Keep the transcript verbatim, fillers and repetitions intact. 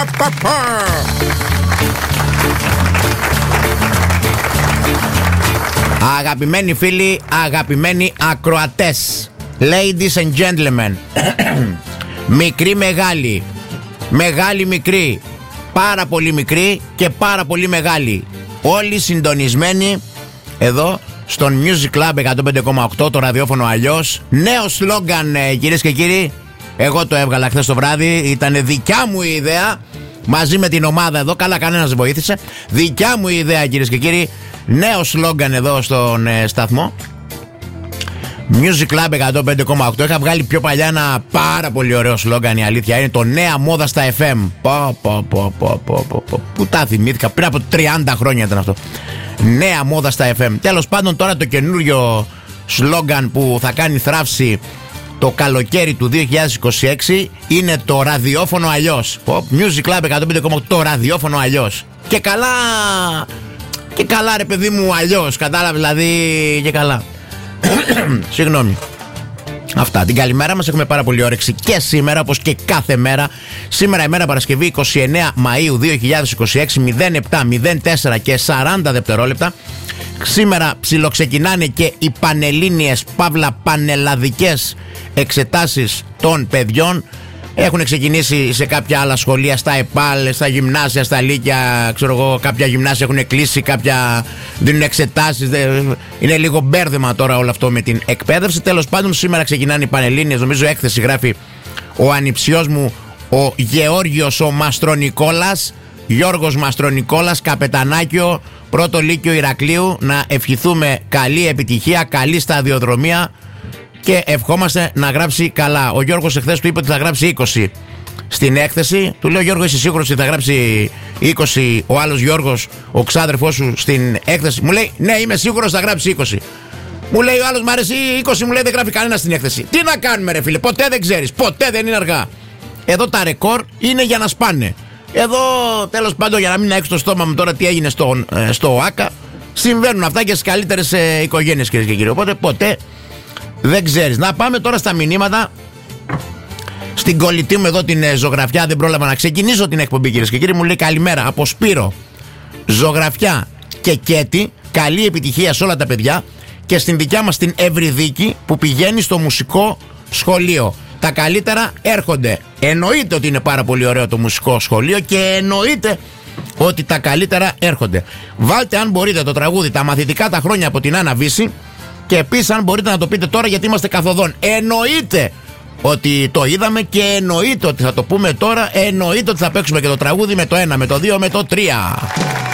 Αγαπημένοι φίλοι, αγαπημένοι ακροατές, ladies and gentlemen, μικροί μεγάλοι, μεγάλοι μικροί, πάρα πολύ μικροί και πάρα πολύ μεγάλοι, όλοι συντονισμένοι εδώ στον Music Club εκατόν πέντε κόμμα οκτώ, το ραδιόφωνο αλλιώς. Νέο σλόγγαν, κυρίες και κύριοι. Εγώ το έβγαλα χθες το βράδυ. Ήταν δικιά μου η ιδέα. Μαζί με την ομάδα εδώ. Καλά, κανένας βοήθησε. Δικιά μου η ιδέα, κυρίες και κύριοι. Νέο σλόγγαν εδώ στον ε, σταθμό Music Club εκατόν πέντε κόμμα οκτώ. Είχα βγάλει πιο παλιά ένα πάρα πολύ ωραίο σλόγγαν. Η αλήθεια είναι το νέα μόδα στα εφ εμ. Πω, πω, πω, πω, πω, πω, πω. Πού τα θυμήθηκα, πριν από τριάντα χρόνια ήταν αυτό. Νέα μόδα στα εφ εμ. Τέλος πάντων, τώρα το καινούριο σλόγγαν που θα κάνει θράψη το καλοκαίρι του δύο χιλιάδες είκοσι έξι είναι το ραδιόφωνο αλλιώς. Music Club εκατόν πέντε κόμμα οκτώ, το ραδιόφωνο αλλιώς. Και καλά, και καλά ρε παιδί μου, αλλιώς. Κατάλαβε δηλαδή, και καλά. Συγγνώμη. Αυτά. Την καλημέρα μας έχουμε πάρα πολύ όρεξη και σήμερα, όπως και κάθε μέρα. Σήμερα ημέρα Παρασκευή εικοστή ενάτη Μαΐου δύο χιλιάδες είκοσι έξι, μηδέν επτά μηδέν τέσσερα και σαράντα δευτερόλεπτα. Σήμερα ψιλοξεκινάνε και οι πανελλήνιες παύλα πανελλαδικές εξετάσεις των παιδιών. Έχουν ξεκινήσει σε κάποια άλλα σχολεία, στα ΕΠΑΛ, στα γυμνάσια, στα λύκεια. Ξέρω εγώ, κάποια γυμνάσια έχουν κλείσει, κάποια δίνουν εξετάσεις. Είναι λίγο μπέρδεμα τώρα όλο αυτό με την εκπαίδευση. Τέλος πάντων, σήμερα ξεκινάνε οι πανελλήνιες. Νομίζω έκθεση γράφει ο ανιψιός μου, ο Γεώργιος ο Μαστρονικόλας. Γιώργος Μαστρονικόλας, καπετανάκιο, πρώτο λύκειο Ηρακλείου. Να ευχηθούμε καλή επιτυχία, καλή σταδιοδρομία και ευχόμαστε να γράψει καλά. Ο Γιώργος εχθές του είπε ότι θα γράψει είκοσι στην έκθεση. Του λέω, Γιώργο, είσαι σίγουρος ότι θα γράψει είκοσι ο άλλος Γιώργος, ο ξάδερφός σου, στην έκθεση? Μου λέει, ναι, είμαι σίγουρος θα γράψει είκοσι. Μου λέει ο άλλος, μ' αρέσει είκοσι, μου λέει δεν γράφει κανένα στην έκθεση. Τι να κάνουμε ρε φίλε, ποτέ δεν ξέρεις, ποτέ δεν είναι αργά. Εδώ τα ρεκόρ είναι για να σπάνε. Εδώ, τέλος πάντων, για να μην έξω το στόμα μου τώρα τι έγινε στο, ε, στο ΟΑΚΑ, συμβαίνουν αυτά και στις καλύτερες ε, οικογένειες, κυρίες και κύριοι. Οπότε ποτέ δεν ξέρεις. Να πάμε τώρα στα μηνύματα. Στην κολλητή μου εδώ την ε, ζωγραφιά, δεν πρόλαβα να ξεκινήσω την εκπομπή, κυρίες και κύριοι. Μου λέει καλημέρα από Σπύρο, ζωγραφιά και Κέτη. Καλή επιτυχία σε όλα τα παιδιά. Και στην δικιά μας την Ευρυδίκη που πηγαίνει στο μουσικό σχολείο. Τα καλύτερα έρχονται. Εννοείται ότι είναι πάρα πολύ ωραίο το μουσικό σχολείο και εννοείται ότι τα καλύτερα έρχονται. Βάλτε αν μπορείτε το τραγούδι «Τα μαθητικά τα χρόνια» από την Άννα Βύση. Και επίσης αν μπορείτε να το πείτε τώρα γιατί είμαστε καθοδόν. Εννοείται ότι το είδαμε και εννοείται ότι θα το πούμε τώρα. Εννοείται ότι θα παίξουμε και το τραγούδι με το ένα, με το δύο, με το τρία.